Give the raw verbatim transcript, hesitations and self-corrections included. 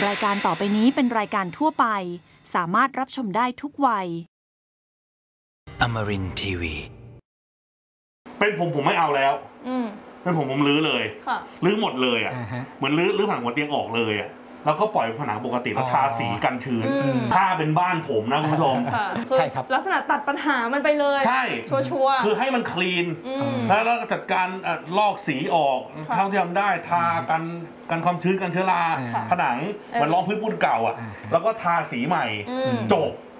รายการต่อไปนี้เป็นรายการทั่วไปสามารถรับชมได้ทุกวัย Amarin ที วีเป็นผมผมไม่เอาแล้วเป็นผมผมรื้อเลยรื้อหมดเลยอ่ะเหมือนรื้อรื้อผนังหัวเตียงออกเลยอ่ะแล้วก็ปล่อยผนังปกติแล้วทาสีกันชื้นถ้าเป็นบ้านผมนะคุณผู้ชมใช่ครับลักษณะตัดปัญหามันไปเลยใช่ชัวร์คือให้มันคลีนแล้วแล้วจัดการลอกสีออกเท่าที่ทำได้ทากันกันความชื้นกันเชื้อราผนังเหมือนรองพื้นปูนเก่าอ่ะแล้วก็ทาสีใหม่จบ